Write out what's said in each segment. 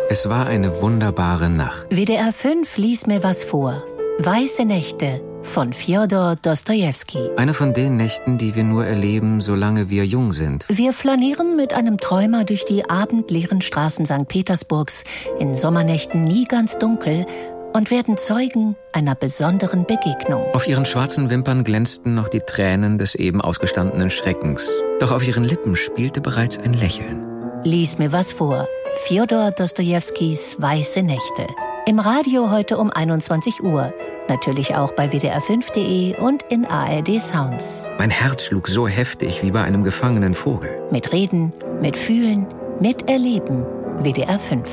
Es war eine wunderbare Nacht. WDR 5 lies mir was vor. Weiße Nächte von Fjodor Dostojewski. Eine von den Nächten, die wir nur erleben, solange wir jung sind. Wir flanieren mit einem Träumer durch die abendleeren Straßen St. Petersburgs, in Sommernächten nie ganz dunkel, und werden Zeugen einer besonderen Begegnung. Auf ihren schwarzen Wimpern glänzten noch die Tränen des eben ausgestandenen Schreckens. Doch auf ihren Lippen spielte bereits ein Lächeln. Lies mir was vor. Fjodor Dostojewskis Weiße Nächte. Im Radio heute um 21 Uhr. Natürlich auch bei wdr5.de und in ARD Sounds. Mein Herz schlug so heftig wie bei einem gefangenen Vogel. Mit Reden, mit Fühlen, mit Erleben. WDR 5.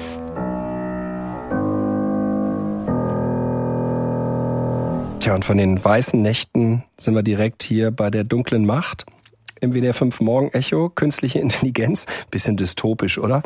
Tja, und von den weißen Nächten sind wir direkt hier bei der dunklen Macht. Im WDR 5 Morgen-Echo, künstliche Intelligenz. Bisschen dystopisch, oder?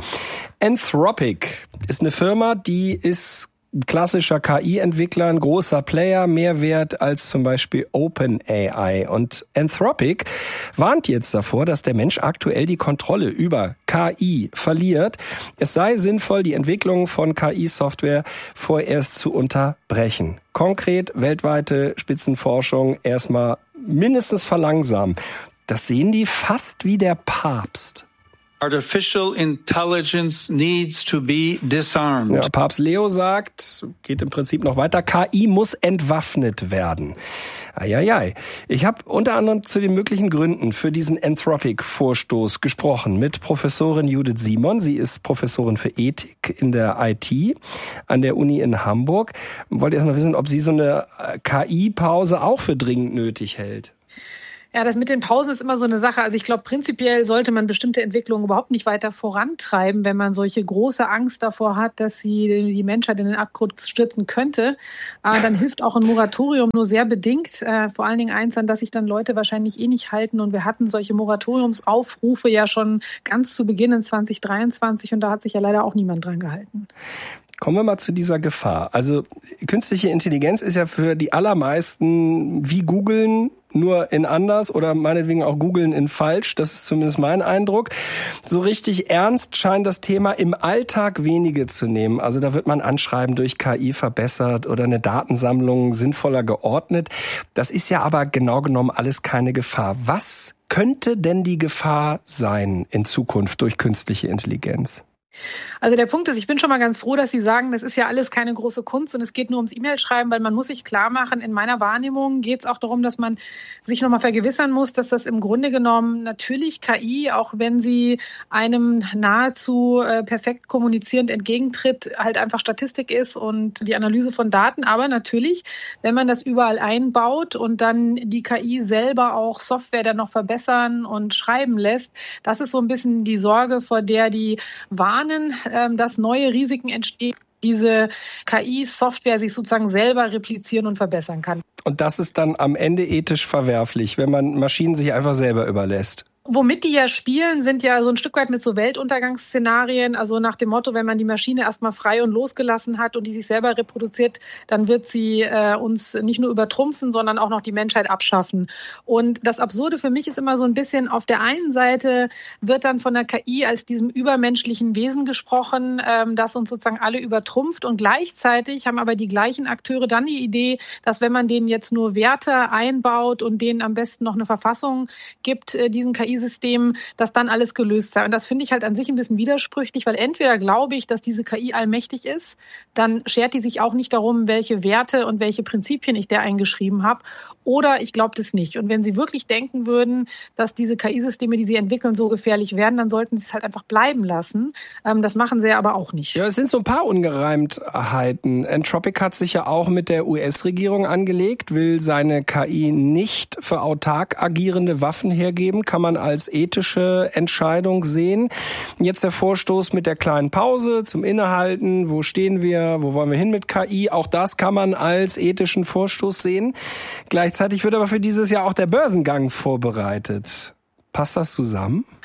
Anthropic ist eine Firma, die ist klassischer KI-Entwickler, ein großer Player, mehr wert als zum Beispiel OpenAI. Und Anthropic warnt jetzt davor, dass der Mensch aktuell die Kontrolle über KI verliert. Es sei sinnvoll, die Entwicklung von KI-Software vorerst zu unterbrechen. Konkret weltweite Spitzenforschung erstmal mindestens verlangsamen. Das sehen die fast wie der Papst. Artificial intelligence needs to be disarmed. Ja, Papst Leo sagt, geht im Prinzip noch weiter, KI muss entwaffnet werden. Eieiei. Ich habe unter anderem zu den möglichen Gründen für diesen Anthropic-Vorstoß gesprochen mit Professorin Judith Simon. Sie ist Professorin für Ethik in der IT an der Uni in Hamburg. Ich wollte erst mal wissen, ob sie so eine KI-Pause auch für dringend nötig hält. Ja, das mit den Pausen ist immer so eine Sache. Also ich glaube, prinzipiell sollte man bestimmte Entwicklungen überhaupt nicht weiter vorantreiben, wenn man solche große Angst davor hat, dass sie die Menschheit in den Abgrund stürzen könnte. Dann hilft auch ein Moratorium nur sehr bedingt. Vor allen Dingen eins, an das sich dann Leute wahrscheinlich eh nicht halten. Und wir hatten solche Moratoriumsaufrufe ja schon ganz zu Beginn in 2023 und da hat sich ja leider auch niemand dran gehalten. Kommen wir mal zu dieser Gefahr. Also künstliche Intelligenz ist ja für die allermeisten wie Googlen, nur in anders oder meinetwegen auch Googlen in falsch. Das ist zumindest mein Eindruck. So richtig ernst scheint das Thema im Alltag wenige zu nehmen. Also da wird man Anschreiben durch KI verbessert oder eine Datensammlung sinnvoller geordnet. Das ist ja aber genau genommen alles keine Gefahr. Was könnte denn die Gefahr sein in Zukunft durch künstliche Intelligenz? Also der Punkt ist, ich bin schon mal ganz froh, dass Sie sagen, das ist ja alles keine große Kunst und es geht nur ums E-Mail-Schreiben, weil man muss sich klar machen, in meiner Wahrnehmung geht es auch darum, dass man sich nochmal vergewissern muss, dass das im Grunde genommen natürlich KI, auch wenn sie einem nahezu perfekt kommunizierend entgegentritt, halt einfach Statistik ist und die Analyse von Daten. Aber natürlich, wenn man das überall einbaut und dann die KI selber auch Software dann noch verbessern und schreiben lässt, das ist so ein bisschen die Sorge, vor der die warnen, dass neue Risiken entstehen, diese KI-Software sich sozusagen selber replizieren und verbessern kann. Und das ist dann am Ende ethisch verwerflich, wenn man Maschinen sich einfach selber überlässt. Womit die ja spielen, sind ja so ein Stück weit mit so Weltuntergangsszenarien. Also nach dem Motto, wenn man die Maschine erstmal frei und losgelassen hat und die sich selber reproduziert, dann wird sie uns nicht nur übertrumpfen, sondern auch noch die Menschheit abschaffen. Und das Absurde für mich ist immer so ein bisschen, auf der einen Seite wird dann von der KI als diesem übermenschlichen Wesen gesprochen, das uns sozusagen alle übertrumpft. Und gleichzeitig haben aber die gleichen Akteure dann die Idee, dass wenn man denen jetzt nur Werte einbaut und denen am besten noch eine Verfassung gibt, diesen KI-System, dass dann alles gelöst sei. Und das finde ich halt an sich ein bisschen widersprüchlich, weil entweder glaube ich, dass diese KI allmächtig ist, dann schert die sich auch nicht darum, welche Werte und welche Prinzipien ich der eingeschrieben habe, oder ich glaube das nicht. Und wenn sie wirklich denken würden, dass diese KI-Systeme, die sie entwickeln, so gefährlich werden, dann sollten sie es halt einfach bleiben lassen. Das machen sie aber auch nicht. Ja, es sind so ein paar Ungereimtheiten. Anthropic hat sich ja auch mit der US-Regierung angelegt, will seine KI nicht für autark agierende Waffen hergeben, kann man als ethische Entscheidung sehen. Jetzt der Vorstoß mit der kleinen Pause zum Innehalten. Wo stehen wir? Wo wollen wir hin mit KI? Auch das kann man als ethischen Vorstoß sehen. Gleichzeitig wird aber für dieses Jahr auch der Börsengang vorbereitet. Passt das zusammen?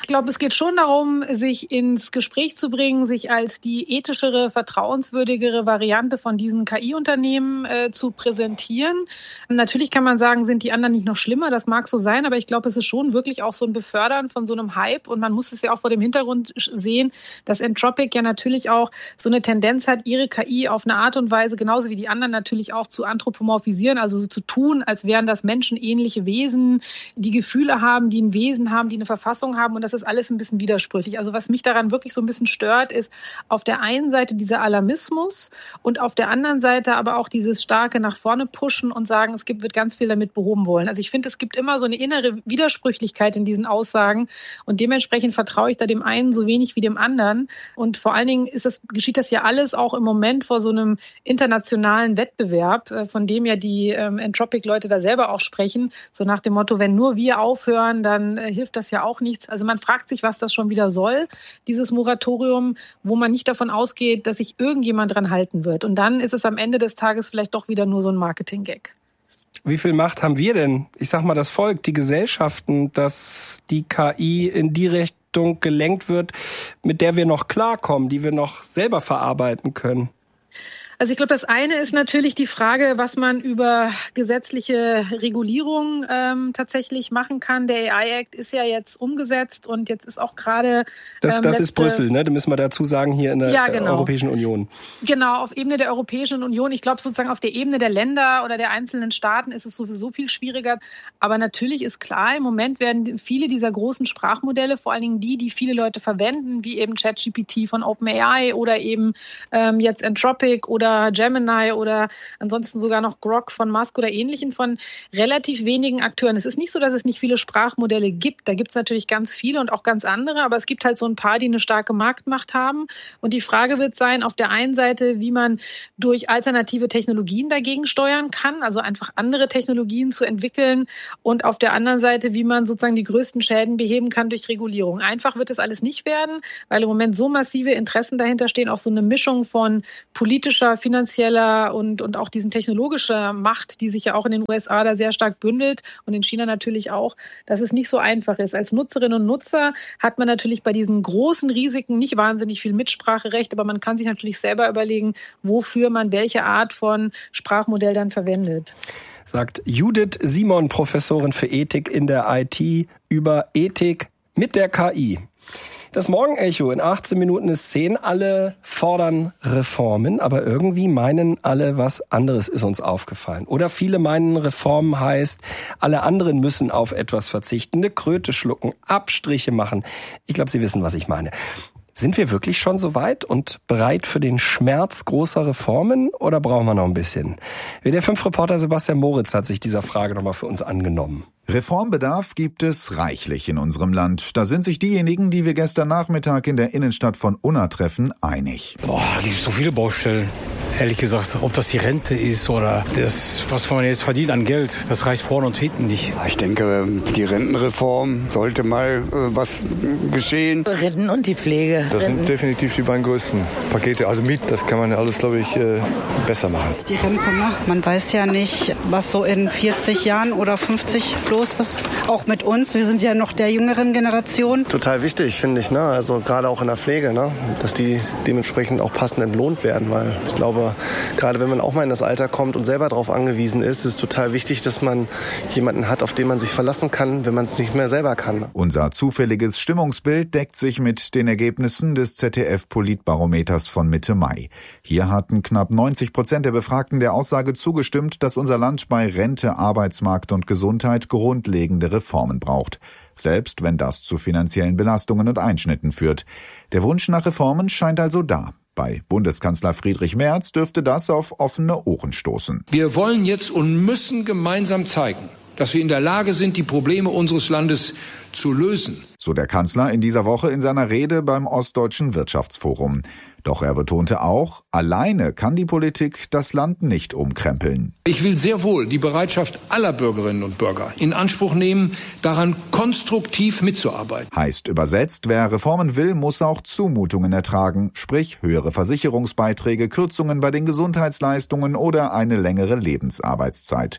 Ich glaube, es geht schon darum, sich ins Gespräch zu bringen, sich als die ethischere, vertrauenswürdigere Variante von diesen KI-Unternehmen zu präsentieren. Natürlich kann man sagen, sind die anderen nicht noch schlimmer? Das mag so sein, aber ich glaube, es ist schon wirklich auch so ein Befördern von so einem Hype. Und man muss es ja auch vor dem Hintergrund sehen, dass Anthropic ja natürlich auch so eine Tendenz hat, ihre KI auf eine Art und Weise, genauso wie die anderen natürlich auch zu anthropomorphisieren, also so zu tun, als wären das menschenähnliche Wesen, die Gefühle haben, die ein Wesen haben, die eine Verfassung haben. Und das ist alles ein bisschen widersprüchlich. Also was mich daran wirklich so ein bisschen stört, ist auf der einen Seite dieser Alarmismus und auf der anderen Seite aber auch dieses starke nach vorne pushen und sagen, wird ganz viel damit behoben wollen. Also ich finde, es gibt immer so eine innere Widersprüchlichkeit in diesen Aussagen und dementsprechend vertraue ich da dem einen so wenig wie dem anderen. Und vor allen Dingen geschieht das ja alles auch im Moment vor so einem internationalen Wettbewerb, von dem ja die Anthropic-Leute da selber auch sprechen, so nach dem Motto, wenn nur wir aufhören, dann hilft das ja auch nichts. Also man fragt sich, was das schon wieder soll, dieses Moratorium, wo man nicht davon ausgeht, dass sich irgendjemand dran halten wird. Und dann ist es am Ende des Tages vielleicht doch wieder nur so ein Marketing-Gag. Wie viel Macht haben wir denn? Ich sag mal, das Volk, die Gesellschaften, dass die KI in die Richtung gelenkt wird, mit der wir noch klarkommen, die wir noch selber verarbeiten können? Also ich glaube, das eine ist natürlich die Frage, was man über gesetzliche Regulierung tatsächlich machen kann. Der AI-Act ist ja jetzt umgesetzt und jetzt ist auch gerade... Das ist Brüssel, ne? Da müssen wir dazu sagen, hier in der Europäischen Union. Genau, auf Ebene der Europäischen Union. Ich glaube sozusagen auf der Ebene der Länder oder der einzelnen Staaten ist es sowieso viel schwieriger. Aber natürlich ist klar, im Moment werden viele dieser großen Sprachmodelle, vor allen Dingen die viele Leute verwenden, wie eben ChatGPT von OpenAI oder eben jetzt Anthropic oder Gemini oder ansonsten sogar noch Grok von Musk oder Ähnlichen, von relativ wenigen Akteuren. Es ist nicht so, dass es nicht viele Sprachmodelle gibt. Da gibt es natürlich ganz viele und auch ganz andere, aber es gibt halt so ein paar, die eine starke Marktmacht haben. Und die Frage wird sein, auf der einen Seite, wie man durch alternative Technologien dagegen steuern kann, also einfach andere Technologien zu entwickeln und auf der anderen Seite, wie man sozusagen die größten Schäden beheben kann durch Regulierung. Einfach wird es alles nicht werden, weil im Moment so massive Interessen dahinter stehen, auch so eine Mischung von politischer, finanzieller und auch diesen technologischer Macht, die sich ja auch in den USA da sehr stark bündelt und in China natürlich auch, dass es nicht so einfach ist. Als Nutzerinnen und Nutzer hat man natürlich bei diesen großen Risiken nicht wahnsinnig viel Mitspracherecht, aber man kann sich natürlich selber überlegen, wofür man welche Art von Sprachmodell dann verwendet. Sagt Judith Simon, Professorin für Ethik in der IT, über Ethik mit der KI. Das Morgenecho in 18 Minuten ist 10. Alle fordern Reformen, aber irgendwie meinen alle, was anderes ist uns aufgefallen. Oder viele meinen, Reformen heißt, alle anderen müssen auf etwas verzichten, eine Kröte schlucken, Abstriche machen. Ich glaube, Sie wissen, was ich meine. Sind wir wirklich schon so weit und bereit für den Schmerz großer Reformen oder brauchen wir noch ein bisschen? WDR-5-Reporter Sebastian Moritz hat sich dieser Frage nochmal für uns angenommen. Reformbedarf gibt es reichlich in unserem Land. Da sind sich diejenigen, die wir gestern Nachmittag in der Innenstadt von Unna treffen, einig. Da gibt es so viele Baustellen. Ehrlich gesagt, ob das die Rente ist oder das, was man jetzt verdient an Geld, das reicht vorne und hinten nicht. Ich denke, die Rentenreform sollte mal was geschehen. Renten und die Pflege. Das sind definitiv die beiden größten Pakete. Also das kann man ja alles, glaube ich, besser machen. Die Rente, man weiß ja nicht, was so in 40 Jahren oder 50 los ist. Auch mit uns, wir sind ja noch der jüngeren Generation. Total wichtig, finde ich, ne? Also gerade auch in der Pflege, ne? Dass die dementsprechend auch passend entlohnt werden, weil ich glaube, gerade wenn man auch mal in das Alter kommt und selber darauf angewiesen ist, ist es total wichtig, dass man jemanden hat, auf den man sich verlassen kann, wenn man es nicht mehr selber kann. Unser zufälliges Stimmungsbild deckt sich mit den Ergebnissen des ZDF-Politbarometers von Mitte Mai. Hier hatten knapp 90% der Befragten der Aussage zugestimmt, dass unser Land bei Rente, Arbeitsmarkt und Gesundheit grundlegende Reformen braucht. Selbst wenn das zu finanziellen Belastungen und Einschnitten führt. Der Wunsch nach Reformen scheint also da. Bei Bundeskanzler Friedrich Merz dürfte das auf offene Ohren stoßen. Wir wollen jetzt und müssen gemeinsam zeigen, dass wir in der Lage sind, die Probleme unseres Landes zu lösen. So der Kanzler in dieser Woche in seiner Rede beim Ostdeutschen Wirtschaftsforum. Doch er betonte auch, alleine kann die Politik das Land nicht umkrempeln. Ich will sehr wohl die Bereitschaft aller Bürgerinnen und Bürger in Anspruch nehmen, daran konstruktiv mitzuarbeiten. Heißt übersetzt, wer Reformen will, muss auch Zumutungen ertragen, sprich höhere Versicherungsbeiträge, Kürzungen bei den Gesundheitsleistungen oder eine längere Lebensarbeitszeit.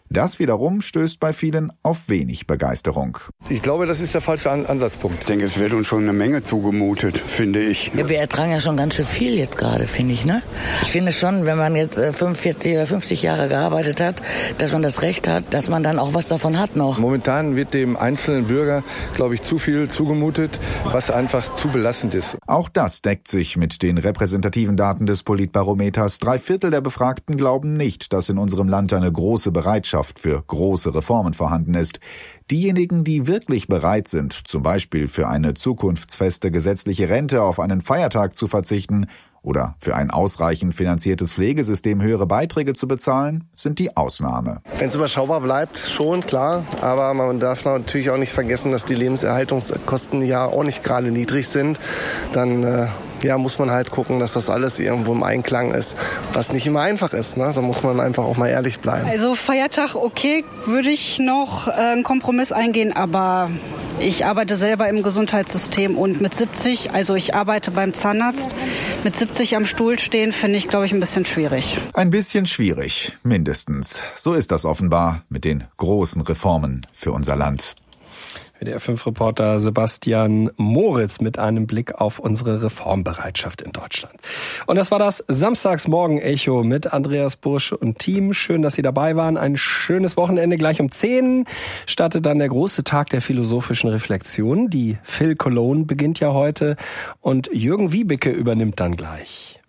Das wiederum stößt bei vielen auf wenig Begeisterung. Ich glaube, das ist der falsche Ansatzpunkt. Ich denke, es wird uns schon eine Menge zugemutet, finde ich. Ja, wir ertragen ja schon ganz schön viel jetzt gerade, finde ich, ne? Ich finde schon, wenn man jetzt 45 oder 50 Jahre gearbeitet hat, dass man das Recht hat, dass man dann auch was davon hat noch. Momentan wird dem einzelnen Bürger, glaube ich, zu viel zugemutet, was einfach zu belastend ist. Auch das deckt sich mit den repräsentativen Daten des Politbarometers. 3/4 der Befragten glauben nicht, dass in unserem Land eine große Bereitschaft für große Reformen vorhanden ist. Diejenigen, die wirklich bereit sind, zum Beispiel für eine zukunftsfeste gesetzliche Rente auf einen Feiertag zu verzichten oder für ein ausreichend finanziertes Pflegesystem höhere Beiträge zu bezahlen, sind die Ausnahme. Wenn es überschaubar bleibt, schon, klar. Aber man darf natürlich auch nicht vergessen, dass die Lebenserhaltungskosten ja auch nicht gerade niedrig sind. Dann muss man halt gucken, dass das alles irgendwo im Einklang ist, was nicht immer einfach ist. Ne? Da muss man einfach auch mal ehrlich bleiben. Also Feiertag, okay, würde ich noch einen Kompromiss eingehen, aber ich arbeite selber im Gesundheitssystem und mit 70, also ich arbeite beim Zahnarzt, mit 70 am Stuhl stehen, finde ich, glaube ich, ein bisschen schwierig. Ein bisschen schwierig, mindestens. So ist das offenbar mit den großen Reformen für unser Land. WDR-5-Reporter Sebastian Moritz mit einem Blick auf unsere Reformbereitschaft in Deutschland. Und das war das Samstagsmorgen-Echo mit Andreas Bursch und Team. Schön, dass Sie dabei waren. Ein schönes Wochenende. Gleich um 10 startet dann der große Tag der philosophischen Reflexion. Die Phil Cologne beginnt ja heute und Jürgen Wiebeke übernimmt dann gleich.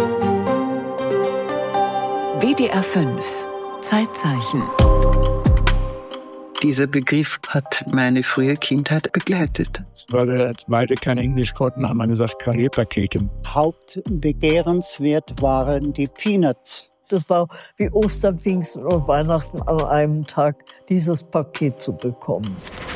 WDR 5 Zeitzeichen. Dieser Begriff hat meine frühe Kindheit begleitet. Weil wir beide kein Englisch konnten, haben wir gesagt, Karrierpakete. Hauptbegehrenswert waren die Peanuts. Das war wie Ostern, Pfingsten und Weihnachten an einem Tag, dieses Paket zu bekommen.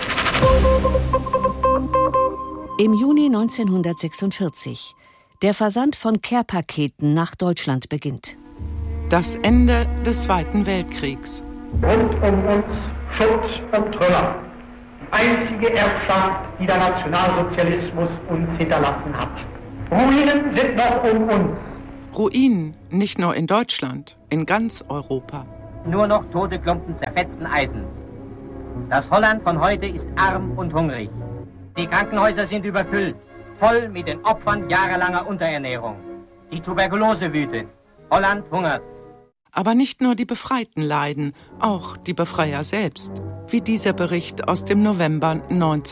Im Juni 1946. Der Versand von Care-Paketen nach Deutschland beginnt. Das Ende des Zweiten Weltkriegs. Rund um uns Schutt und Trümmer. Die einzige Erbschaft, die der Nationalsozialismus uns hinterlassen hat. Ruinen sind noch um uns. Ruinen, nicht nur in Deutschland, in ganz Europa. Nur noch tote Klumpen zerfetzten Eisens. Das Holland von heute ist arm und hungrig. Die Krankenhäuser sind überfüllt, voll mit den Opfern jahrelanger Unterernährung. Die Tuberkulose wütet. Holland hungert. Aber nicht nur die Befreiten leiden, auch die Befreier selbst, wie dieser Bericht aus dem November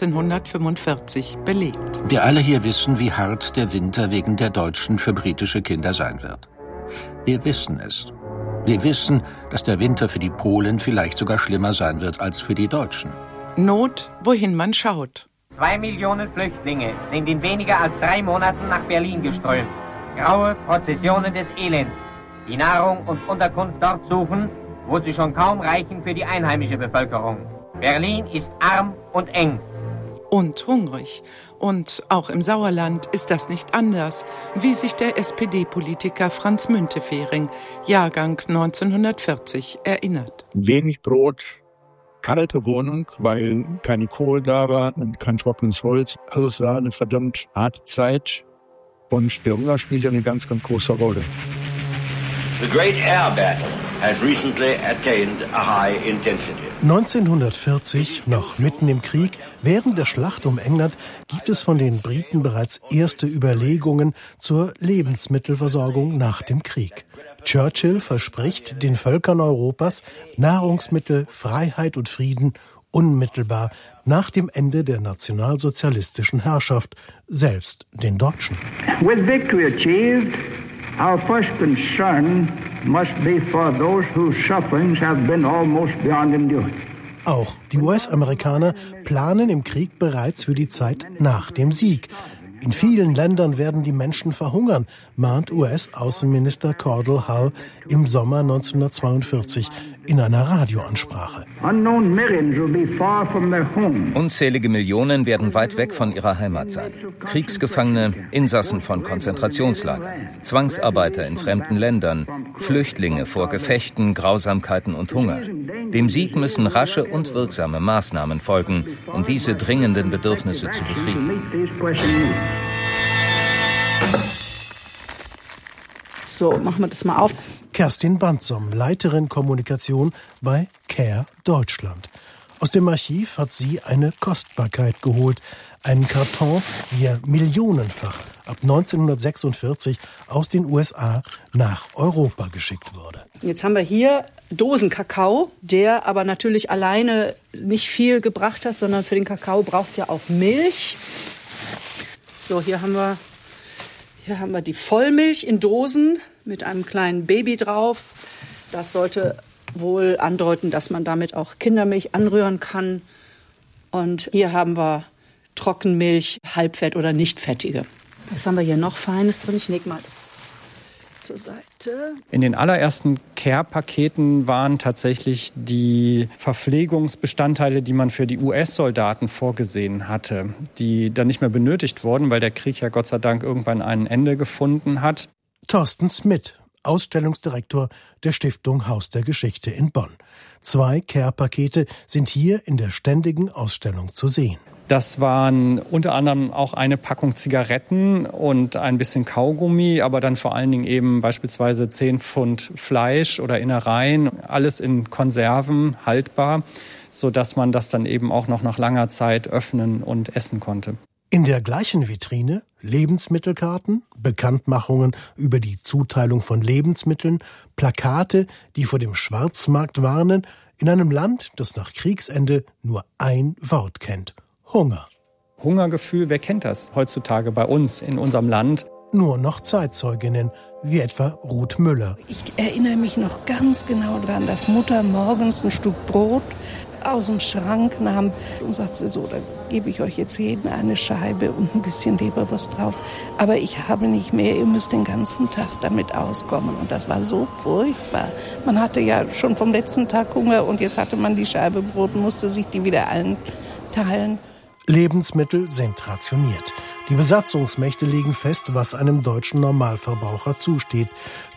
1945 belegt. Wir alle hier wissen, wie hart der Winter wegen der Deutschen für britische Kinder sein wird. Wir wissen es. Wir wissen, dass der Winter für die Polen vielleicht sogar schlimmer sein wird als für die Deutschen. Not, wohin man schaut. 2 Millionen Flüchtlinge sind in weniger als 3 Monaten nach Berlin geströmt. Graue Prozessionen des Elends, die Nahrung und Unterkunft dort suchen, wo sie schon kaum reichen für die einheimische Bevölkerung. Berlin ist arm und eng. Und hungrig. Und auch im Sauerland ist das nicht anders, wie sich der SPD-Politiker Franz Müntefering, Jahrgang 1940, erinnert. Wenig Brot, kalte Wohnung, weil keine Kohle da war und kein trockenes Holz. Also es war eine verdammt harte Zeit und der Hunger spielt eine ganz, ganz große Rolle. The Great Air Battle has recently attained a high intensity. 1940, noch mitten im Krieg, während der Schlacht um England, gibt es von den Briten bereits erste Überlegungen zur Lebensmittelversorgung nach dem Krieg. Churchill verspricht den Völkern Europas Nahrungsmittel, Freiheit und Frieden unmittelbar nach dem Ende der nationalsozialistischen Herrschaft, selbst den Deutschen. With victory achieved, our first concern must be for those whose sufferings have been almost beyond endurance. Auch die US-Amerikaner planen im Krieg bereits für die Zeit nach dem Sieg. In vielen Ländern werden die Menschen verhungern, mahnt US-Außenminister Cordell Hull im Sommer 1942 in einer Radioansprache. Unzählige Millionen werden weit weg von ihrer Heimat sein. Kriegsgefangene, Insassen von Konzentrationslagern, Zwangsarbeiter in fremden Ländern, Flüchtlinge vor Gefechten, Grausamkeiten und Hunger. Dem Sieg müssen rasche und wirksame Maßnahmen folgen, um diese dringenden Bedürfnisse zu befriedigen. So, machen wir das mal auf. Kerstin Banzom, Leiterin Kommunikation bei CARE Deutschland. Aus dem Archiv hat sie eine Kostbarkeit geholt. Einen Karton, wie er millionenfach ab 1946 aus den USA nach Europa geschickt wurde. Jetzt haben wir hier Dosenkakao, der aber natürlich alleine nicht viel gebracht hat, sondern für den Kakao braucht es ja auch Milch. So, hier haben wir die Vollmilch in Dosen mit einem kleinen Baby drauf. Das sollte wohl andeuten, dass man damit auch Kindermilch anrühren kann. Und hier haben wir Trockenmilch, halbfett oder nicht fettige. Was haben wir hier noch Feines drin? Ich lege mal das zur Seite. In den allerersten Care-Paketen waren tatsächlich die Verpflegungsbestandteile, die man für die US-Soldaten vorgesehen hatte, die dann nicht mehr benötigt wurden, weil der Krieg ja Gott sei Dank irgendwann ein Ende gefunden hat. Thorsten Smith, Ausstellungsdirektor der Stiftung Haus der Geschichte in Bonn. 2 Care-Pakete sind hier in der ständigen Ausstellung zu sehen. Das waren unter anderem auch eine Packung Zigaretten und ein bisschen Kaugummi, aber dann vor allen Dingen eben beispielsweise 10 Pfund Fleisch oder Innereien, alles in Konserven haltbar, sodass man das dann eben auch noch nach langer Zeit öffnen und essen konnte. In der gleichen Vitrine Lebensmittelkarten, Bekanntmachungen über die Zuteilung von Lebensmitteln, Plakate, die vor dem Schwarzmarkt warnen, in einem Land, das nach Kriegsende nur ein Wort kennt: Hunger. Hungergefühl, wer kennt das heutzutage bei uns in unserem Land? Nur noch Zeitzeuginnen, wie etwa Ruth Müller. Ich erinnere mich noch ganz genau daran, dass Mutter morgens ein Stück Brot aus dem Schrank nahm und sagte so, da gebe ich euch jetzt jeden eine Scheibe und ein bisschen Leberwurst drauf. Aber ich habe nicht mehr, ihr müsst den ganzen Tag damit auskommen. Und das war so furchtbar. Man hatte ja schon vom letzten Tag Hunger und jetzt hatte man die Scheibe Brot und musste sich die wieder allen teilen. Lebensmittel sind rationiert. Die Besatzungsmächte legen fest, was einem deutschen Normalverbraucher zusteht.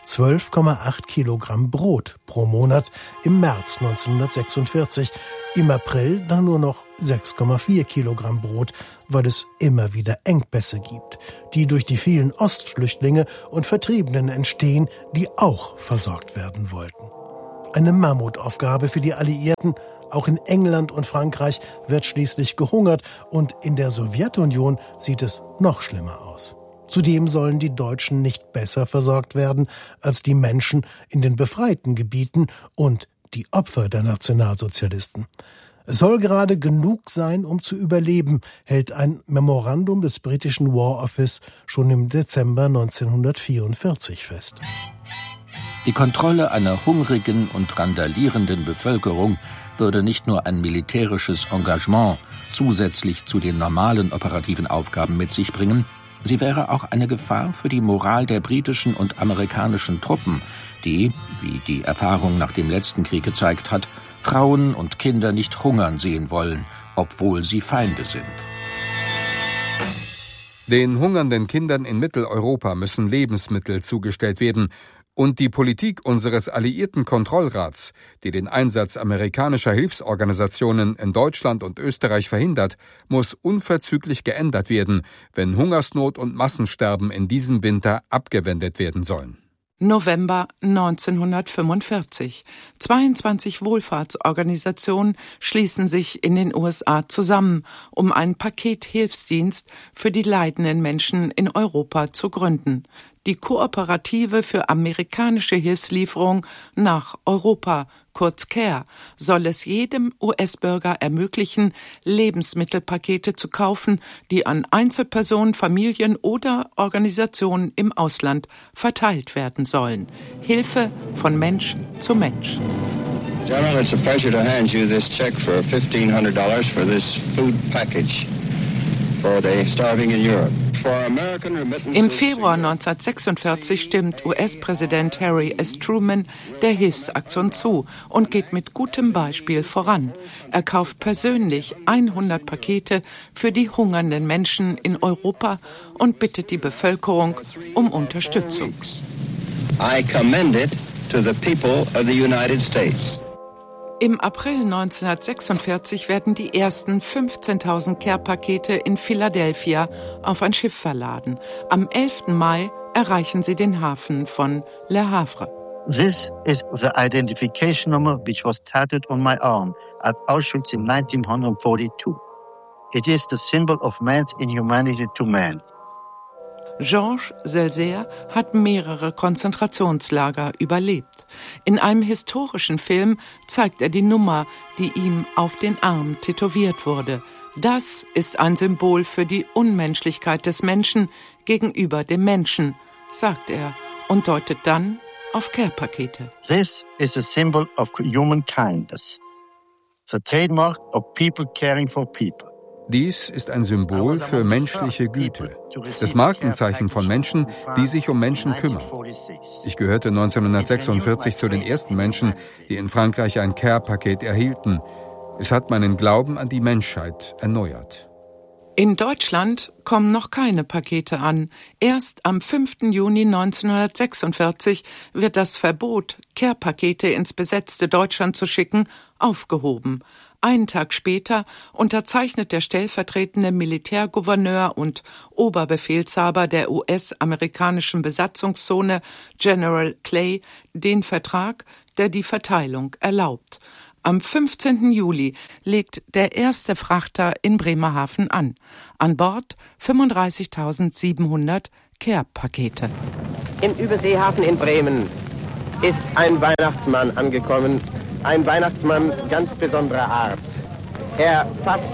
12,8 Kilogramm Brot pro Monat im März 1946. Im April dann nur noch 6,4 Kilogramm Brot, weil es immer wieder Engpässe gibt, die durch die vielen Ostflüchtlinge und Vertriebenen entstehen, die auch versorgt werden wollten. Eine Mammutaufgabe für die Alliierten. Auch in England und Frankreich wird schließlich gehungert und in der Sowjetunion sieht es noch schlimmer aus. Zudem sollen die Deutschen nicht besser versorgt werden als die Menschen in den befreiten Gebieten und die Opfer der Nationalsozialisten. Es soll gerade genug sein, um zu überleben, hält ein Memorandum des britischen War Office schon im Dezember 1944 fest. Die Kontrolle einer hungrigen und randalierenden Bevölkerung würde nicht nur ein militärisches Engagement zusätzlich zu den normalen operativen Aufgaben mit sich bringen, sie wäre auch eine Gefahr für die Moral der britischen und amerikanischen Truppen, die, wie die Erfahrung nach dem letzten Krieg gezeigt hat, Frauen und Kinder nicht hungern sehen wollen, obwohl sie Feinde sind. Den hungernden Kindern in Mitteleuropa müssen Lebensmittel zugestellt werden. Und die Politik unseres alliierten Kontrollrats, die den Einsatz amerikanischer Hilfsorganisationen in Deutschland und Österreich verhindert, muss unverzüglich geändert werden, wenn Hungersnot und Massensterben in diesem Winter abgewendet werden sollen. November 1945. 22 Wohlfahrtsorganisationen schließen sich in den USA zusammen, um einen Pakethilfsdienst für die leidenden Menschen in Europa zu gründen. Die Kooperative für amerikanische Hilfslieferung nach Europa, kurz CARE, soll es jedem US-Bürger ermöglichen, Lebensmittelpakete zu kaufen, die an Einzelpersonen, Familien oder Organisationen im Ausland verteilt werden sollen. Hilfe von Mensch zu Mensch. Gentlemen, it's a pleasure to hand you this check for $1,500 for this food package for the starving in Europe. Im Februar 1946 stimmt US-Präsident Harry S. Truman der Hilfsaktion zu und geht mit gutem Beispiel voran. Er kauft persönlich 100 Pakete für die hungernden Menschen in Europa und bittet die Bevölkerung um Unterstützung. I commend it to the people of the United States. Im April 1946 werden die ersten 15.000 Care-Pakete in Philadelphia auf ein Schiff verladen. Am 11. Mai erreichen sie den Hafen von Le Havre. This is the identification number which was tattooed on my arm at Auschwitz in 1942. It is the symbol of man's inhumanity to man. Georges Selzer hat mehrere Konzentrationslager überlebt. In einem historischen Film zeigt er die Nummer, die ihm auf den Arm tätowiert wurde. Das ist ein Symbol für die Unmenschlichkeit des Menschen gegenüber dem Menschen, sagt er und deutet dann auf Care-Pakete. This is a symbol of human kindness. The trademark of people caring for people. Dies ist ein Symbol für menschliche Güte, das Markenzeichen von Menschen, die sich um Menschen kümmern. Ich gehörte 1946 zu den ersten Menschen, die in Frankreich ein Care-Paket erhielten. Es hat meinen Glauben an die Menschheit erneuert. In Deutschland kommen noch keine Pakete an. Erst am 5. Juni 1946 wird das Verbot, Care-Pakete ins besetzte Deutschland zu schicken, aufgehoben. Einen Tag später unterzeichnet der stellvertretende Militärgouverneur und Oberbefehlshaber der US-amerikanischen Besatzungszone General Clay den Vertrag, der die Verteilung erlaubt. Am 15. Juli legt der erste Frachter in Bremerhaven an. An Bord 35.700 Care-Pakete. Im Überseehafen in Bremen ist ein Weihnachtsmann angekommen. Ein Weihnachtsmann ganz besonderer Art. Er fasst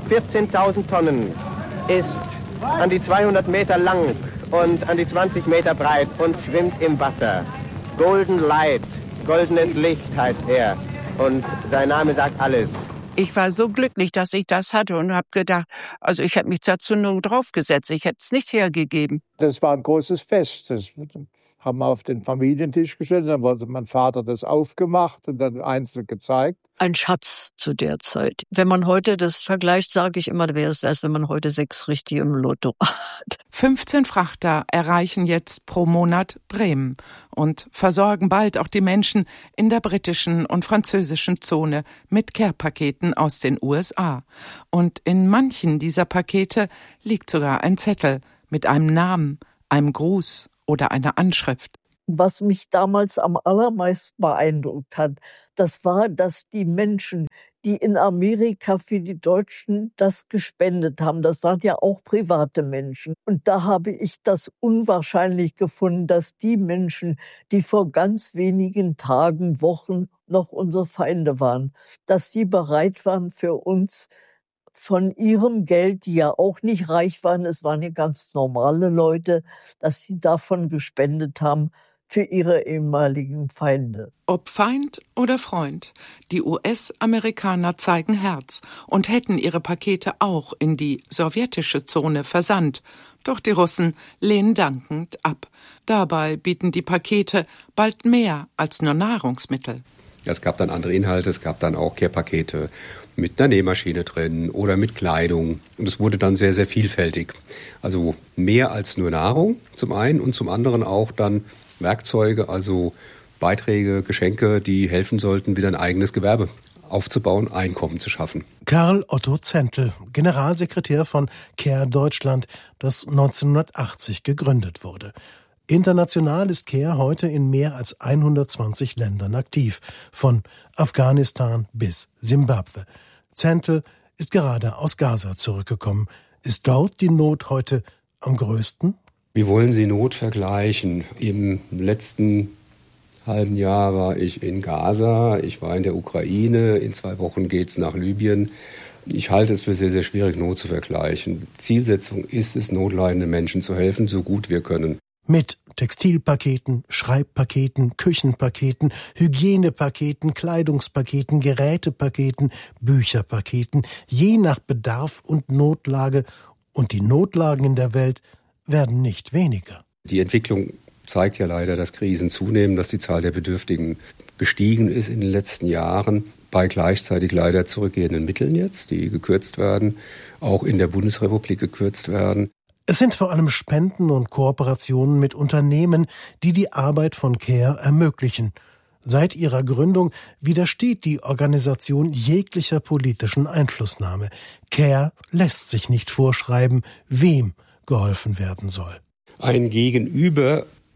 14.000 Tonnen, ist an die 200 Meter lang und an die 20 Meter breit und schwimmt im Wasser. Golden Light, goldenes Licht heißt er. Und sein Name sagt alles. Ich war so glücklich, dass ich das hatte und habe gedacht, also ich hätte mich dazu nur draufgesetzt, ich hätte es nicht hergegeben. Das war ein großes Fest. Das haben wir auf den Familientisch gestellt, dann wurde mein Vater das aufgemacht und dann einzeln gezeigt. Ein Schatz zu der Zeit. Wenn man heute das vergleicht, sage ich immer, wäre es, als wenn man heute 6 richtig im Lotto hat. 15 Frachter erreichen jetzt pro Monat Bremen und versorgen bald auch die Menschen in der britischen und französischen Zone mit Care-Paketen aus den USA. Und in manchen dieser Pakete liegt sogar ein Zettel mit einem Namen, einem Gruß oder einer Anschrift. Was mich damals am allermeisten beeindruckt hat, das war, dass die Menschen, die in Amerika für die Deutschen das gespendet haben, das waren ja auch private Menschen. Und da habe ich das unwahrscheinlich gefunden, dass die Menschen, die vor ganz wenigen Tagen, Wochen noch unsere Feinde waren, dass sie bereit waren für uns von ihrem Geld, die ja auch nicht reich waren, es waren ja ganz normale Leute, dass sie davon gespendet haben für ihre ehemaligen Feinde. Ob Feind oder Freund, die US-Amerikaner zeigen Herz und hätten ihre Pakete auch in die sowjetische Zone versandt. Doch die Russen lehnen dankend ab. Dabei bieten die Pakete bald mehr als nur Nahrungsmittel. Es gab dann andere Inhalte, es gab dann auch Care-Pakete mit einer Nähmaschine drin oder mit Kleidung. Und es wurde dann sehr, sehr vielfältig. Also mehr als nur Nahrung zum einen und zum anderen auch dann Werkzeuge, also Beiträge, Geschenke, die helfen sollten, wieder ein eigenes Gewerbe aufzubauen, Einkommen zu schaffen. Karl Otto Zentl, Generalsekretär von Care Deutschland, das 1980 gegründet wurde. International ist Care heute in mehr als 120 Ländern aktiv, von Afghanistan bis Simbabwe. Zentl ist gerade aus Gaza zurückgekommen. Ist dort die Not heute am größten? Wie wollen Sie Not vergleichen? Im letzten halben Jahr war ich in Gaza, ich war in der Ukraine, in 2 Wochen geht's nach Libyen. Ich halte es für sehr, sehr schwierig, Not zu vergleichen. Zielsetzung ist es, notleidenden Menschen zu helfen, so gut wir können. Mit Textilpaketen, Schreibpaketen, Küchenpaketen, Hygienepaketen, Kleidungspaketen, Gerätepaketen, Bücherpaketen, je nach Bedarf und Notlage. Und die Notlagen in der Welt werden nicht weniger. Die Entwicklung zeigt ja leider, dass Krisen zunehmen, dass die Zahl der Bedürftigen gestiegen ist in den letzten Jahren, bei gleichzeitig leider zurückgehenden Mitteln jetzt, die gekürzt werden, auch in der Bundesrepublik gekürzt werden. Es sind vor allem Spenden und Kooperationen mit Unternehmen, die die Arbeit von Care ermöglichen. Seit ihrer Gründung widersteht die Organisation jeglicher politischen Einflussnahme. Care lässt sich nicht vorschreiben, wem geholfen werden soll. Ein Gegenüber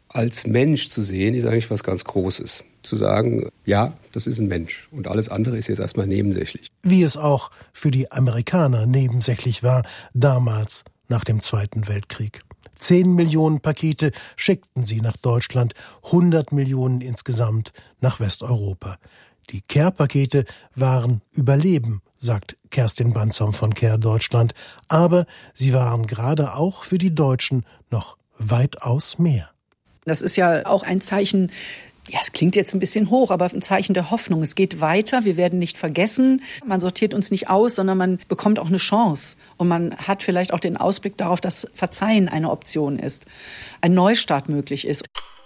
als Mensch zu sehen, ist eigentlich was ganz Großes. Zu sagen, ja, das ist ein Mensch und alles andere ist jetzt erstmal nebensächlich. Wie es auch für die Amerikaner nebensächlich war, damals nach dem Zweiten Weltkrieg. 10 Millionen Pakete schickten sie nach Deutschland, 100 Millionen insgesamt nach Westeuropa. Die Care-Pakete waren Überleben, sagt Kerstin Banzom von Care Deutschland. Aber sie waren gerade auch für die Deutschen noch weitaus mehr. Das ist ja auch ein Zeichen, ja, es klingt jetzt ein bisschen hoch, aber ein Zeichen der Hoffnung. Es geht weiter, wir werden nicht vergessen. Man sortiert uns nicht aus, sondern man bekommt auch eine Chance. Und man hat vielleicht auch den Ausblick darauf, dass Verzeihen eine Option ist, ein Neustart möglich ist.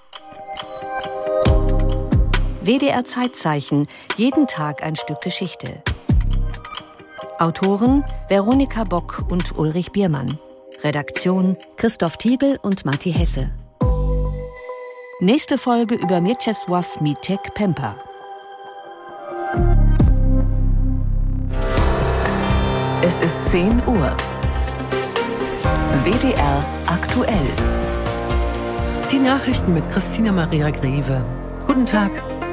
WDR Zeitzeichen, jeden Tag ein Stück Geschichte. Autoren Veronika Bock und Ulrich Biermann. Redaktion Christoph Tiegel und Matti Hesse. Nächste Folge über Mieczysław Mitek Pemper. Es ist 10 Uhr. WDR aktuell. Die Nachrichten mit Christina Maria Greve. Guten Tag.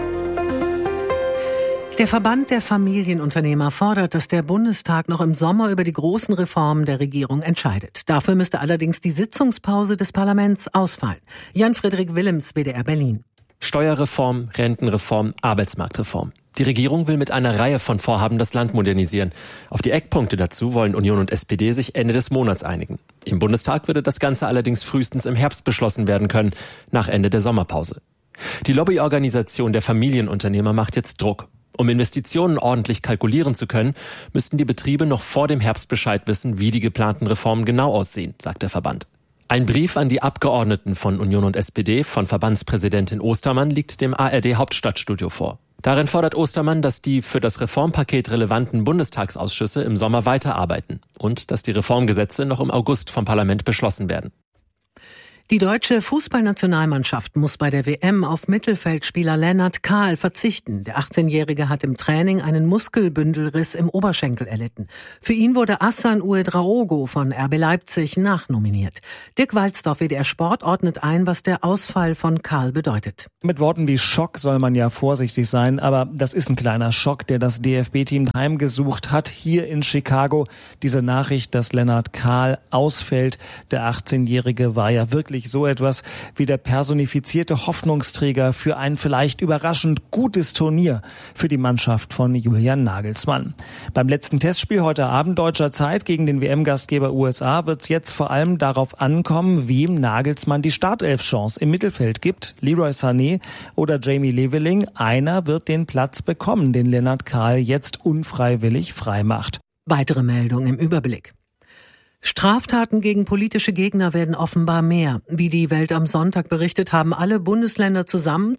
Der Verband der Familienunternehmer fordert, dass der Bundestag noch im Sommer über die großen Reformen der Regierung entscheidet. Dafür müsste allerdings die Sitzungspause des Parlaments ausfallen. Jan-Friedrich Willems, WDR Berlin. Steuerreform, Rentenreform, Arbeitsmarktreform. Die Regierung will mit einer Reihe von Vorhaben das Land modernisieren. Auf die Eckpunkte dazu wollen Union und SPD sich Ende des Monats einigen. Im Bundestag würde das Ganze allerdings frühestens im Herbst beschlossen werden können, nach Ende der Sommerpause. Die Lobbyorganisation der Familienunternehmer macht jetzt Druck. Um Investitionen ordentlich kalkulieren zu können, müssten die Betriebe noch vor dem Herbst Bescheid wissen, wie die geplanten Reformen genau aussehen, sagt der Verband. Ein Brief an die Abgeordneten von Union und SPD von Verbandspräsidentin Ostermann liegt dem ARD-Hauptstadtstudio vor. Darin fordert Ostermann, dass die für das Reformpaket relevanten Bundestagsausschüsse im Sommer weiterarbeiten und dass die Reformgesetze noch im August vom Parlament beschlossen werden. Die deutsche Fußballnationalmannschaft muss bei der WM auf Mittelfeldspieler Lennart Kahl verzichten. Der 18-Jährige hat im Training einen Muskelbündelriss im Oberschenkel erlitten. Für ihn wurde Hassan Ouedraogo von RB Leipzig nachnominiert. Dirk Walzdorf, WDR Sport, ordnet ein, was der Ausfall von Kahl bedeutet. Mit Worten wie Schock soll man ja vorsichtig sein, aber das ist ein kleiner Schock, der das DFB-Team heimgesucht hat. Hier in Chicago diese Nachricht, dass Lennart Kahl ausfällt. Der 18-Jährige war ja wirklich so etwas wie der personifizierte Hoffnungsträger für ein vielleicht überraschend gutes Turnier für die Mannschaft von Julian Nagelsmann. Beim letzten Testspiel heute Abend deutscher Zeit gegen den WM-Gastgeber USA wird es jetzt vor allem darauf ankommen, wem Nagelsmann die Startelf-Chance im Mittelfeld gibt. Leroy Sané oder Jamie Leveling. Einer wird den Platz bekommen, den Lennart Kahl jetzt unfreiwillig freimacht. Weitere Meldung im Überblick. Straftaten gegen politische Gegner werden offenbar mehr. Wie die Welt am Sonntag berichtet, haben alle Bundesländer zusammen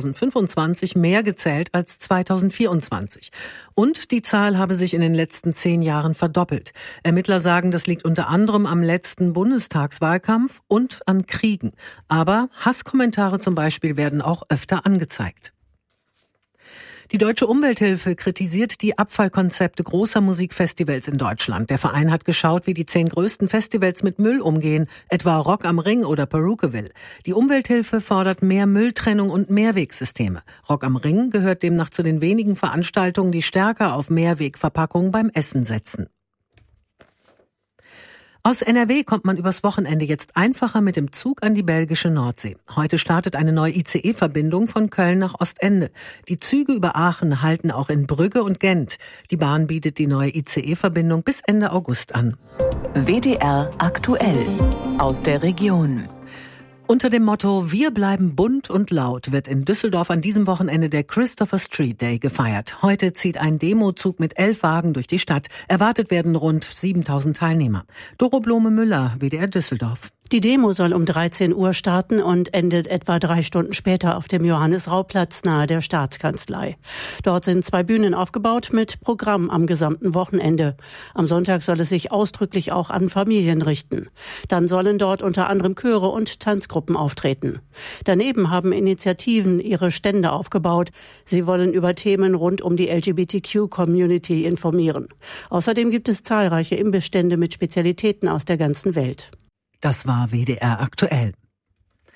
2025 mehr gezählt als 2024. Und die Zahl habe sich in den letzten 10 Jahren verdoppelt. Ermittler sagen, das liegt unter anderem am letzten Bundestagswahlkampf und an Kriegen. Aber Hasskommentare zum Beispiel werden auch öfter angezeigt. Die Deutsche Umwelthilfe kritisiert die Abfallkonzepte großer Musikfestivals in Deutschland. Der Verein hat geschaut, wie die 10 größten Festivals mit Müll umgehen, etwa Rock am Ring oder Perukaville. Die Umwelthilfe fordert mehr Mülltrennung und Mehrwegsysteme. Rock am Ring gehört demnach zu den wenigen Veranstaltungen, die stärker auf Mehrwegverpackungen beim Essen setzen. Aus NRW kommt man übers Wochenende jetzt einfacher mit dem Zug an die belgische Nordsee. Heute startet eine neue ICE-Verbindung von Köln nach Ostende. Die Züge über Aachen halten auch in Brügge und Gent. Die Bahn bietet die neue ICE-Verbindung bis Ende August an. WDR aktuell aus der Region. Unter dem Motto "Wir bleiben bunt und laut" wird in Düsseldorf an diesem Wochenende der Christopher Street Day gefeiert. Heute zieht ein Demozug mit 11 Wagen durch die Stadt. Erwartet werden rund 7.000 Teilnehmer. Doro Blome-Müller, WDR Düsseldorf. Die Demo soll um 13 Uhr starten und endet etwa 3 Stunden später auf dem Johannes-Rau-Platz nahe der Staatskanzlei. Dort sind 2 Bühnen aufgebaut mit Programm am gesamten Wochenende. Am Sonntag soll es sich ausdrücklich auch an Familien richten. Dann sollen dort unter anderem Chöre und Tanzgruppen auftreten. Daneben haben Initiativen ihre Stände aufgebaut. Sie wollen über Themen rund um die LGBTQ-Community informieren. Außerdem gibt es zahlreiche Imbissstände mit Spezialitäten aus der ganzen Welt. Das war WDR aktuell.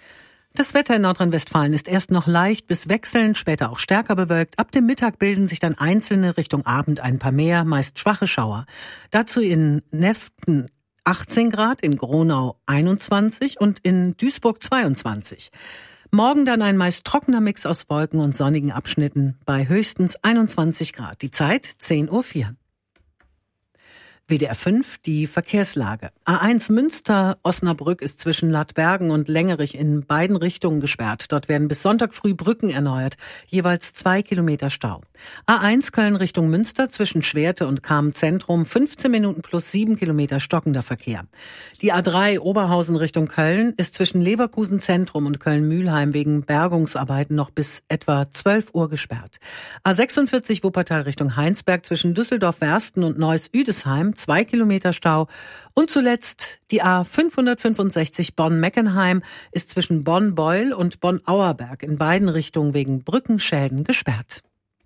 Das Wetter in Nordrhein-Westfalen ist erst noch leicht bis wechselnd, später auch stärker bewölkt. Ab dem Mittag bilden sich dann einzelne Richtung Abend ein paar mehr, meist schwache Schauer. Dazu in Neften 18 Grad, in Gronau 21 und in Duisburg 22. Morgen dann ein meist trockener Mix aus Wolken und sonnigen Abschnitten bei höchstens 21 Grad. Die Zeit 10:04 Uhr. WDR 5, die Verkehrslage. A1 Münster-Osnabrück ist zwischen Ladbergen und Längerich in beiden Richtungen gesperrt. Dort werden bis Sonntag früh Brücken erneuert, jeweils 2 Kilometer Stau. A1 Köln Richtung Münster zwischen Schwerte und Cham-Zentrum 15 Minuten plus 7 Kilometer stockender Verkehr. Die A3 Oberhausen Richtung Köln ist zwischen Leverkusen Zentrum und Köln-Mühlheim wegen Bergungsarbeiten noch bis etwa 12 Uhr gesperrt. A46 Wuppertal Richtung Heinsberg zwischen Düsseldorf-Wersten und Neuss-Üdesheim 2 Kilometer Stau. Und zuletzt die A565 Bonn-Meckenheim ist zwischen Bonn-Beul und Bonn-Auerberg in beiden Richtungen wegen Brückenschäden gesperrt.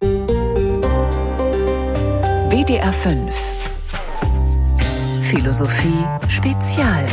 WDR 5 Philosophie Spezial.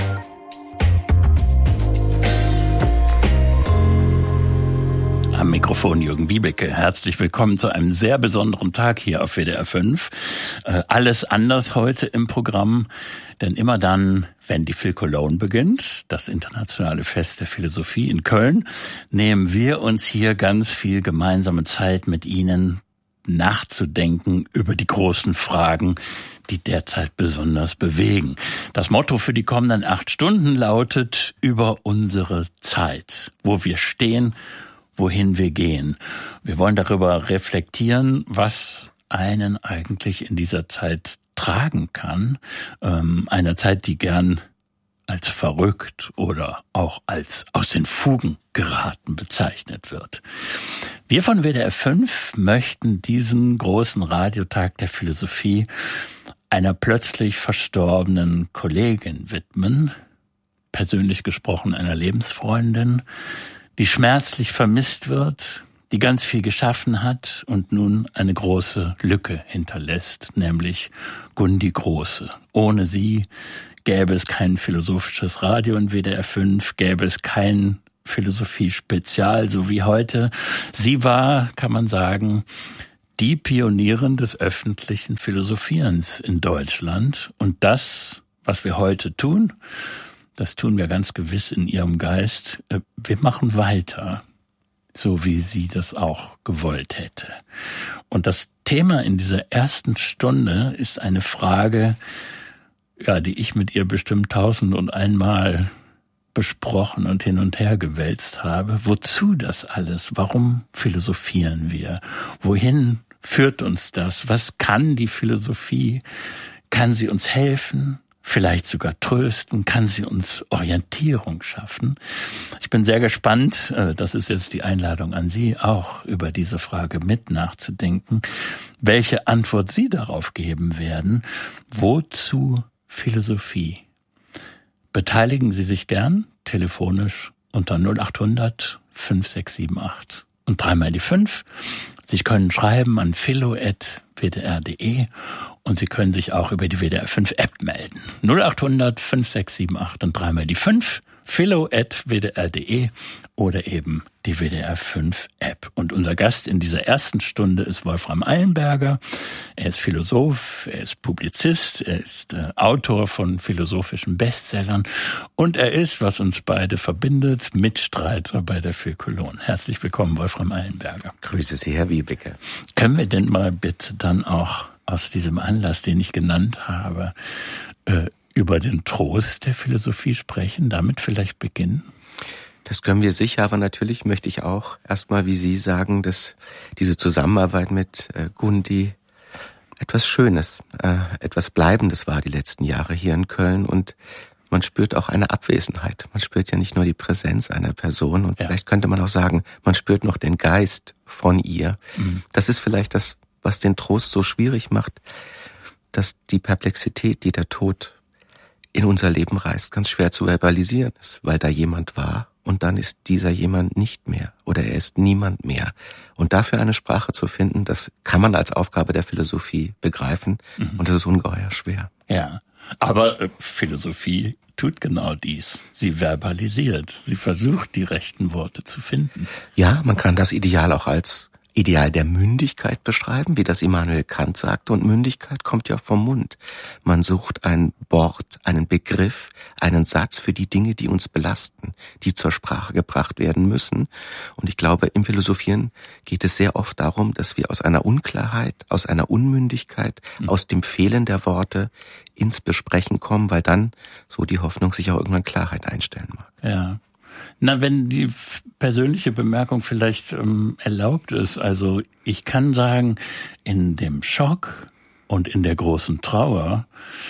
Am Mikrofon Jürgen Wiebeke. Herzlich willkommen zu einem sehr besonderen Tag hier auf WDR 5. Alles anders heute im Programm, denn immer dann, wenn die Phil Cologne beginnt, das internationale Fest der Philosophie in Köln, nehmen wir uns hier ganz viel gemeinsame Zeit mit Ihnen nachzudenken über die großen Fragen, die derzeit besonders bewegen. Das Motto für die kommenden 8 Stunden lautet: über unsere Zeit, wo wir stehen, wohin wir gehen. Wir wollen darüber reflektieren, was einen eigentlich in dieser Zeit tragen kann. Einer Zeit, die gern als verrückt oder auch als aus den Fugen geraten bezeichnet wird. Wir von WDR 5 möchten diesen großen Radiotag der Philosophie einer plötzlich verstorbenen Kollegin widmen, persönlich gesprochen einer Lebensfreundin, die schmerzlich vermisst wird, die ganz viel geschaffen hat und nun eine große Lücke hinterlässt, nämlich Gundi Große. Ohne sie gäbe es kein philosophisches Radio in WDR 5, gäbe es kein Philosophie-Spezial, so wie heute. Sie war, kann man sagen, die Pionierin des öffentlichen Philosophierens in Deutschland. Und das, was wir heute tun, das tun wir ganz gewiss in ihrem Geist. Wir machen weiter, so wie sie das auch gewollt hätte. Und das Thema in dieser ersten Stunde ist eine Frage, ja, die ich mit ihr bestimmt 1001 Mal besprochen und hin und her gewälzt habe. Wozu das alles? Warum philosophieren wir? Wohin führt uns das? Was kann die Philosophie? Kann sie uns helfen? Vielleicht sogar trösten? Kann sie uns Orientierung schaffen? Ich bin sehr gespannt, das ist jetzt die Einladung an Sie, auch über diese Frage mit nachzudenken, welche Antwort Sie darauf geben werden. Wozu Philosophie? Beteiligen Sie sich gern telefonisch unter 0800 5678 und 3 mal die 5. Sie können schreiben an philo@wdr.de und Sie können sich auch über die WDR 5 App melden. 0800 5678 und 3 mal die 5, philo@wdr.de oder eben die WDR 5 App. Und unser Gast in dieser ersten Stunde ist Wolfram Eilenberger. Er ist Philosoph, er ist Publizist, er ist Autor von philosophischen Bestsellern und er ist, was uns beide verbindet, Mitstreiter bei der Phil Cologne. Herzlich willkommen, Wolfram Eilenberger. Grüße Sie, Herr Wiebeke. Können wir denn mal bitte dann auch aus diesem Anlass, den ich genannt habe, über den Trost der Philosophie sprechen, damit vielleicht beginnen? Das können wir sicher, aber natürlich möchte ich auch erstmal, wie Sie sagen, dass diese Zusammenarbeit mit Gundi etwas Schönes, etwas Bleibendes war die letzten Jahre hier in Köln und man spürt auch eine Abwesenheit. Man spürt ja nicht nur die Präsenz einer Person und vielleicht könnte man auch sagen, man spürt noch den Geist von ihr. Mhm. Das ist vielleicht das, was den Trost so schwierig macht, dass die Perplexität, die der Tod in unser Leben reißt, ganz schwer zu verbalisieren ist, weil da jemand war und dann ist dieser jemand nicht mehr oder er ist niemand mehr. Und dafür eine Sprache zu finden, das kann man als Aufgabe der Philosophie begreifen und das ist ungeheuer schwer. Ja, aber Philosophie tut genau dies. Sie verbalisiert. Sie versucht, die rechten Worte zu finden. Ja, man kann das Ideal auch als Ideal der Mündigkeit beschreiben, wie das Immanuel Kant sagte. Und Mündigkeit kommt ja vom Mund. Man sucht ein Wort, einen Begriff, einen Satz für die Dinge, die uns belasten, die zur Sprache gebracht werden müssen. Und ich glaube, im Philosophieren geht es sehr oft darum, dass wir aus einer Unklarheit, aus einer Unmündigkeit, aus dem Fehlen der Worte ins Besprechen kommen, weil dann so die Hoffnung sich auch irgendwann Klarheit einstellen mag. Ja. Na, wenn die persönliche Bemerkung vielleicht erlaubt ist, also ich kann sagen, in dem Schock und in der großen Trauer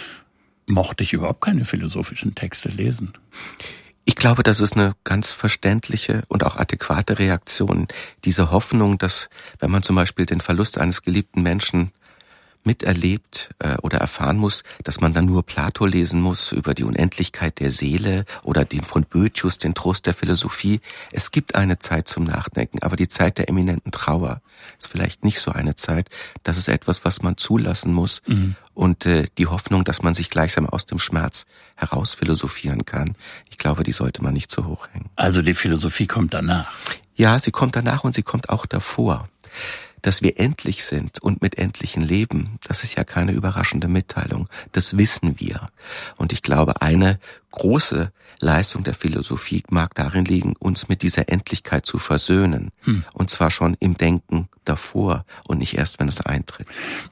mochte ich überhaupt keine philosophischen Texte lesen. Ich glaube, das ist eine ganz verständliche und auch adäquate Reaktion. Diese Hoffnung, dass, wenn man zum Beispiel den Verlust eines geliebten Menschen miterlebt oder erfahren muss, dass man dann nur Plato lesen muss über die Unendlichkeit der Seele oder den von Boethius, den Trost der Philosophie. Es gibt eine Zeit zum Nachdenken, aber die Zeit der eminenten Trauer ist vielleicht nicht so eine Zeit. Das ist etwas, was man zulassen muss. Und die Hoffnung, dass man sich gleichsam aus dem Schmerz heraus philosophieren kann, ich glaube, die sollte man nicht zu hoch hängen. Also die Philosophie kommt danach? Ja, sie kommt danach und sie kommt auch davor. Dass wir endlich sind und mit endlichen leben, das ist ja keine überraschende Mitteilung. Das wissen wir. Und ich glaube, eine große Leistung der Philosophie mag darin liegen, uns mit dieser Endlichkeit zu versöhnen. Und zwar schon im Denken davor und nicht erst, wenn es eintritt. Ich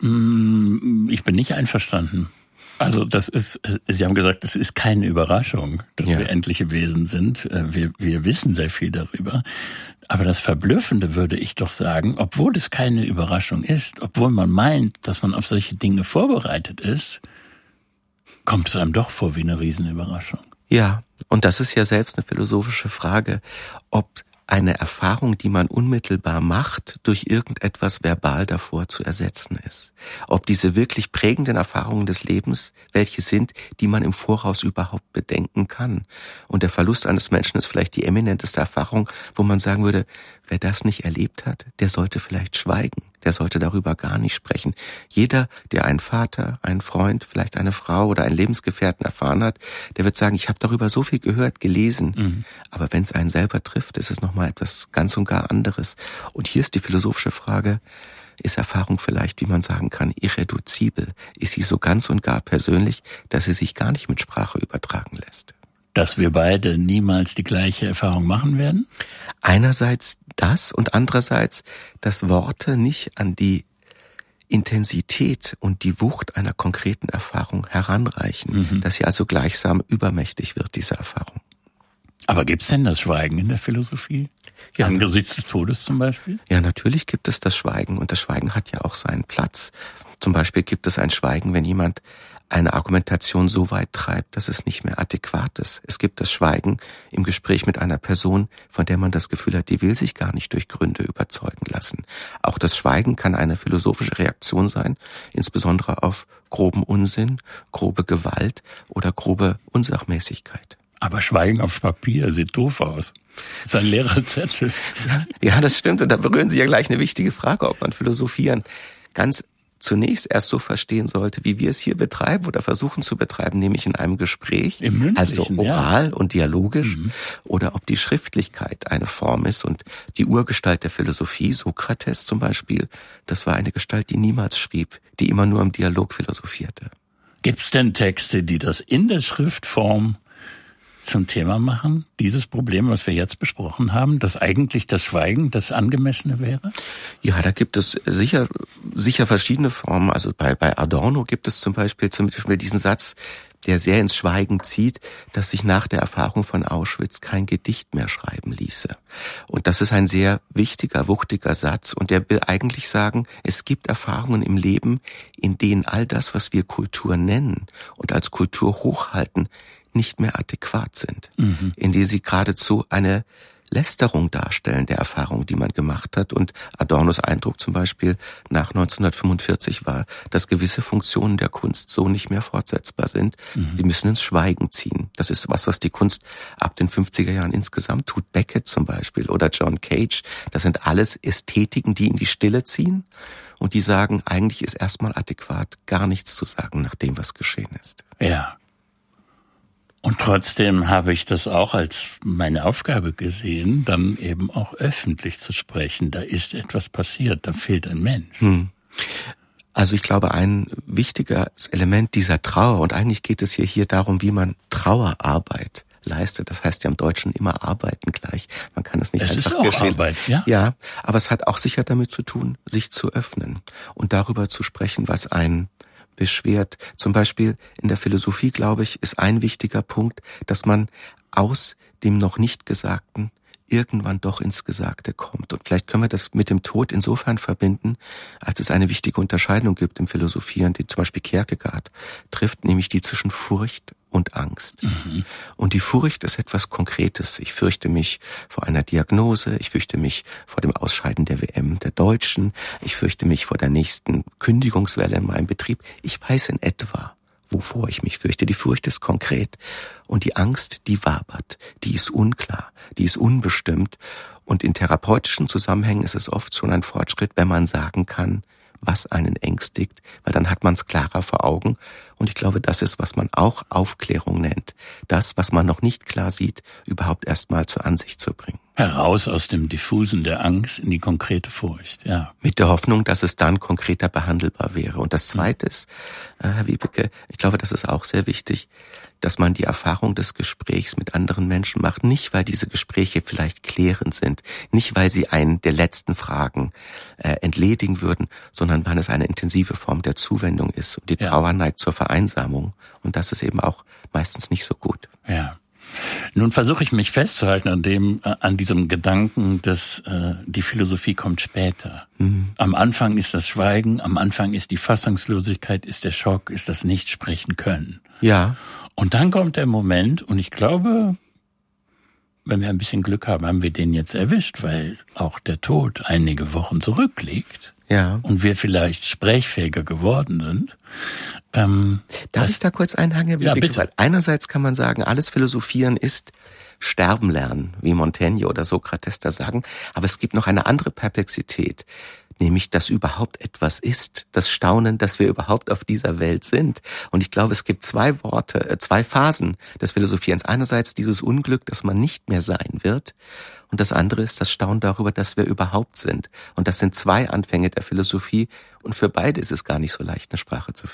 bin nicht einverstanden. Also das ist, Sie haben gesagt, das ist keine Überraschung, dass wir endliche Wesen sind. Wir wissen sehr viel darüber. Aber das Verblüffende würde ich doch sagen, obwohl es keine Überraschung ist, obwohl man meint, dass man auf solche Dinge vorbereitet ist, kommt es einem doch vor wie eine Riesenüberraschung. Ja, und das ist ja selbst eine philosophische Frage, ob eine Erfahrung, die man unmittelbar macht, durch irgendetwas verbal davor zu ersetzen ist. Ob diese wirklich prägenden Erfahrungen des Lebens welche sind, die man im Voraus überhaupt bedenken kann. Und der Verlust eines Menschen ist vielleicht die eminenteste Erfahrung, wo man sagen würde, wer das nicht erlebt hat, der sollte vielleicht schweigen. Der sollte darüber gar nicht sprechen. Jeder, der einen Vater, einen Freund, vielleicht eine Frau oder einen Lebensgefährten erfahren hat, der wird sagen, ich habe darüber so viel gehört, gelesen. Aber wenn es einen selber trifft, ist es nochmal etwas ganz und gar anderes. Und hier ist die philosophische Frage, ist Erfahrung vielleicht, wie man sagen kann, irreduzibel? Ist sie so ganz und gar persönlich, dass sie sich gar nicht mit Sprache übertragen lässt? Dass wir beide niemals die gleiche Erfahrung machen werden? Einerseits das und andererseits, dass Worte nicht an die Intensität und die Wucht einer konkreten Erfahrung heranreichen, dass sie also gleichsam übermächtig wird, diese Erfahrung. Aber gibt's denn das Schweigen in der Philosophie? Ja. Angesichts des Todes zum Beispiel? Ja, natürlich gibt es das Schweigen und das Schweigen hat ja auch seinen Platz. Zum Beispiel gibt es ein Schweigen, wenn jemand eine Argumentation so weit treibt, dass es nicht mehr adäquat ist. Es gibt das Schweigen im Gespräch mit einer Person, von der man das Gefühl hat, die will sich gar nicht durch Gründe überzeugen lassen. Auch das Schweigen kann eine philosophische Reaktion sein, insbesondere auf groben Unsinn, grobe Gewalt oder grobe Unsachmäßigkeit. Aber Schweigen auf Papier sieht doof aus. Das ist ein leerer Zettel. Ja, das stimmt. Und da berühren Sie ja gleich eine wichtige Frage, ob man Philosophieren ganz zunächst erst so verstehen sollte, wie wir es hier betreiben oder versuchen zu betreiben, nämlich in einem Gespräch, also oral und dialogisch, oder ob die Schriftlichkeit eine Form ist. Und die Urgestalt der Philosophie, Sokrates zum Beispiel, das war eine Gestalt, die niemals schrieb, die immer nur im Dialog philosophierte. Gibt es denn Texte, die das in der Schriftform zum Thema machen, dieses Problem, was wir jetzt besprochen haben, dass eigentlich das Schweigen das Angemessene wäre? Ja, da gibt es sicher verschiedene Formen. Also bei Adorno gibt es zum Beispiel diesen Satz, der sehr ins Schweigen zieht, dass sich nach der Erfahrung von Auschwitz kein Gedicht mehr schreiben ließe. Und das ist ein sehr wichtiger, wuchtiger Satz. Und der will eigentlich sagen, es gibt Erfahrungen im Leben, in denen all das, was wir Kultur nennen und als Kultur hochhalten, nicht mehr adäquat sind, in denen sie geradezu eine Lästerung darstellen der Erfahrung, die man gemacht hat. Und Adornos Eindruck zum Beispiel nach 1945 war, dass gewisse Funktionen der Kunst so nicht mehr fortsetzbar sind. Die müssen ins Schweigen ziehen. Das ist was die Kunst ab den 50er Jahren insgesamt tut. Beckett zum Beispiel oder John Cage. Das sind alles Ästhetiken, die in die Stille ziehen und die sagen, eigentlich ist erstmal adäquat, gar nichts zu sagen nach dem, was geschehen ist. Ja. Und trotzdem habe ich das auch als meine Aufgabe gesehen, dann eben auch öffentlich zu sprechen. Da ist etwas passiert, da fehlt ein Mensch. Also ich glaube, ein wichtiges Element dieser Trauer, und eigentlich geht es hier darum, wie man Trauerarbeit leistet. Das heißt ja im Deutschen immer arbeiten gleich. Man kann es nicht es einfach ist auch geschehen. Arbeit, ja? Ja, aber es hat auch sicher damit zu tun, sich zu öffnen und darüber zu sprechen, was einen beschwert. Zum Beispiel in der Philosophie, glaube ich, ist ein wichtiger Punkt, dass man aus dem noch nicht Gesagten irgendwann doch ins Gesagte kommt. Und vielleicht können wir das mit dem Tod insofern verbinden, als es eine wichtige Unterscheidung gibt im Philosophieren, die zum Beispiel Kierkegaard trifft, nämlich die zwischen Furcht und Angst. Und die Furcht ist etwas Konkretes. Ich fürchte mich vor einer Diagnose, ich fürchte mich vor dem Ausscheiden der WM der Deutschen, ich fürchte mich vor der nächsten Kündigungswelle in meinem Betrieb. Ich weiß in etwa, wovor ich mich fürchte. Die Furcht ist konkret. Und die Angst, die wabert, die ist unklar, die ist unbestimmt. Und in therapeutischen Zusammenhängen ist es oft schon ein Fortschritt, wenn man sagen kann, was einen ängstigt, weil dann hat man es klarer vor Augen. Und ich glaube, das ist, was man auch Aufklärung nennt. Das, was man noch nicht klar sieht, überhaupt erst mal zur Ansicht zu bringen. Heraus aus dem Diffusen der Angst in die konkrete Furcht, ja. Mit der Hoffnung, dass es dann konkreter behandelbar wäre. Und das Zweite ist, Herr Wiebeke, ich glaube, das ist auch sehr wichtig, dass man die Erfahrung des Gesprächs mit anderen Menschen macht. Nicht, weil diese Gespräche vielleicht klärend sind, nicht, weil sie einen der letzten Fragen entledigen würden, sondern weil es eine intensive Form der Zuwendung ist. Und die Trauer neigt zur Vereinsamung. Und das ist eben auch meistens nicht so gut. Ja. Nun versuche ich mich festzuhalten an diesem Gedanken, dass die Philosophie kommt später. Am Anfang ist das Schweigen, am Anfang ist die Fassungslosigkeit, ist der Schock, ist das Nicht-Sprechen können. Ja. Und dann kommt der Moment, und ich glaube, wenn wir ein bisschen Glück haben, haben wir den jetzt erwischt, weil auch der Tod einige Wochen zurückliegt. Ja. Und wir vielleicht sprechfähiger geworden sind. Darf ich da kurz einhaken, Herr Wiebeke? Ja, bitte. Weil einerseits kann man sagen, alles Philosophieren ist Sterben lernen, wie Montaigne oder Sokrates da sagen. Aber es gibt noch eine andere Perplexität, nämlich, dass überhaupt etwas ist, das Staunen, dass wir überhaupt auf dieser Welt sind. Und ich glaube, es gibt zwei Phasen des Philosophierens. Einerseits dieses Unglück, dass man nicht mehr sein wird. Und das andere ist das Staunen darüber, dass wir überhaupt sind. Und das sind zwei Anfänge der Philosophie. Und für beide ist es gar nicht so leicht, eine Sprache zu finden.